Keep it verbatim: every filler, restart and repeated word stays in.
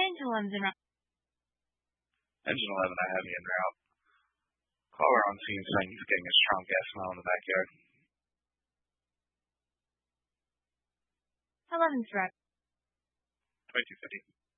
Engine eleven's en route. Engine eleven, I have you en route. Caller on scene saying he's getting a strong gas smell in the backyard. eleven's route. twenty-two fifty.